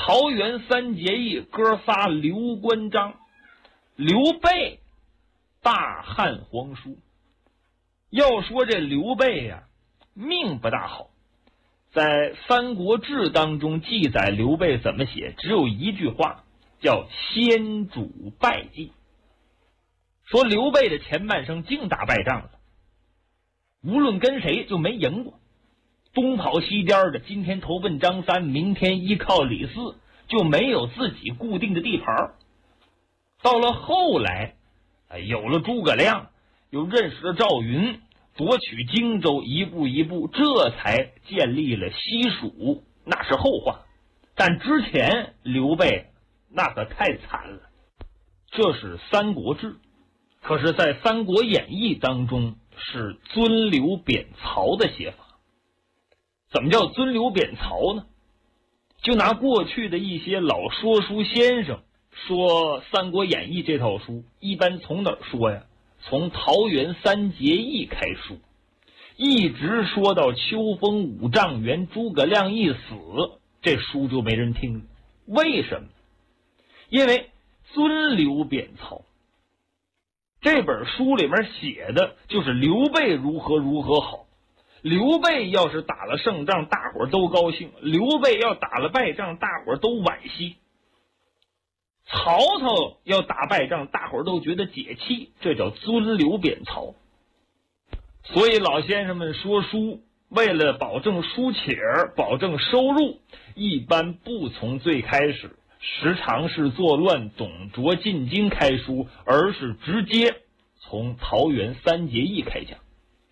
桃园三结义哥仨刘关张，刘备大汉皇叔。要说这刘备呀，命不大好。在《三国志》当中记载刘备怎么写，只有一句话，叫先主败绩。说刘备的前半生净打败仗了，无论跟谁就没赢过，东跑西颠的，今天投奔张三，明天依靠李四，就没有自己固定的地盘。到了后来，有了诸葛亮，又认识了赵云，夺取荆州，一步一步，这才建立了西蜀，那是后话。但之前刘备那可太惨了。这是《三国志》，可是在《三国演义》当中是尊刘贬曹的写法。怎么叫尊刘贬曹呢？就拿过去的一些老说书先生说《三国演义》这套书，一般从哪儿说呀？从桃园三结义开书，一直说到秋风五丈原，诸葛亮一死，这书就没人听了。为什么？因为尊刘贬曹这本书里面写的就是刘备如何如何好。刘备要是打了胜仗，大伙儿都高兴；刘备要打了败仗，大伙儿都惋惜。曹操要打败仗，大伙儿都觉得解气，这叫尊刘贬曹。所以老先生们说书，为了保证书起儿，保证收入，一般不从最开始时常是作乱董卓进京开书，而是直接从桃园三结义开讲。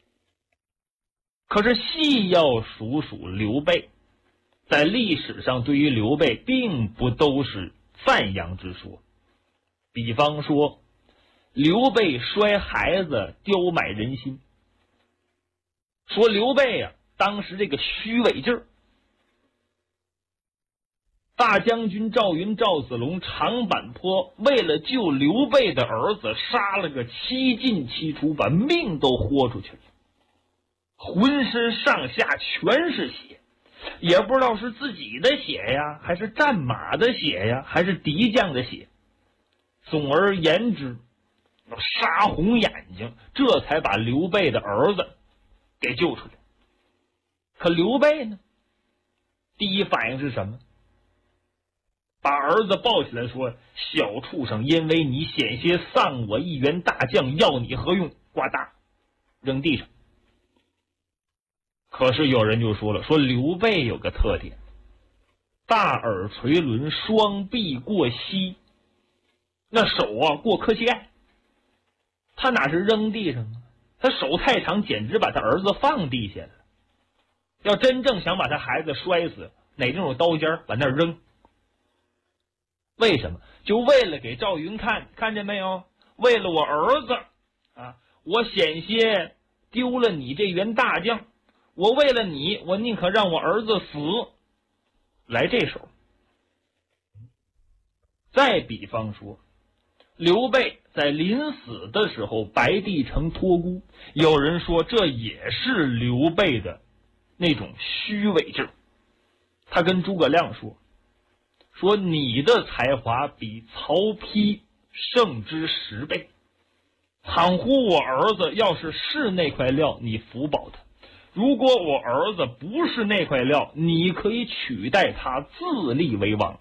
可是细要数数刘备，在历史上对于刘备并不都是赞扬之说。比方说刘备摔孩子刁买人心，说刘备啊，当时这个虚伪劲儿。大将军赵云赵子龙长坂坡为了救刘备的儿子，杀了个七进七出，把命都豁出去了，浑身上下全是血，也不知道是自己的血呀，还是战马的血呀，还是敌将的血。总而言之，杀红眼睛，这才把刘备的儿子给救出来。可刘备呢，第一反应是什么？把儿子抱起来说：“小畜生，因为你险些丧我一员大将，要你何用？”呱嗒，扔地上。可是有人就说了，说刘备有个特点，大耳垂轮，双臂过膝，那手啊过磕膝盖。他哪是扔地上啊？他手太长，简直把他儿子放地下了。要真正想把他孩子摔死，哪种刀尖把那扔？为什么？就为了给赵云看，看见没有？为了我儿子啊，我险些丢了你这员大将，我为了你，我宁可让我儿子死。来这手。再比方说，刘备在临死的时候白帝城托孤，有人说这也是刘备的那种虚伪劲儿。他跟诸葛亮说你的才华比曹丕胜之10倍，倘乎我儿子要是那块料，你辅保他；如果我儿子不是那块料，你可以取代他，自立为王。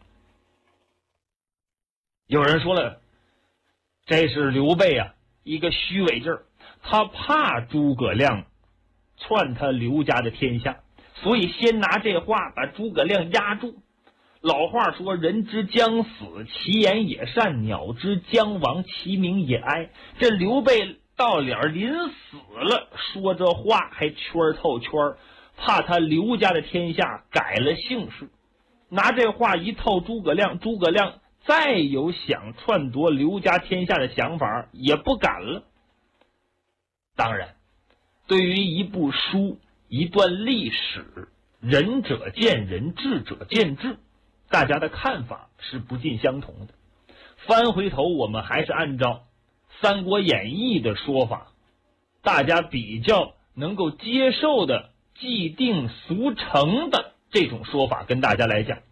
有人说了，这是刘备啊一个虚伪劲儿，他怕诸葛亮篡他刘家的天下，所以先拿这话把诸葛亮压住。老话说，人之将死，其言也善；鸟之将亡，其鸣也哀。这刘备到脸临死了，说这话还圈透圈，怕他刘家的天下改了姓氏，拿这话一套诸葛亮，诸葛亮再有想篡夺刘家天下的想法也不敢了。当然，对于一部书，一段历史，仁者见仁，智者见智，大家的看法是不尽相同的。翻回头，我们还是按照《三国演义》的说法，大家比较能够接受的既定俗成的这种说法跟大家来讲。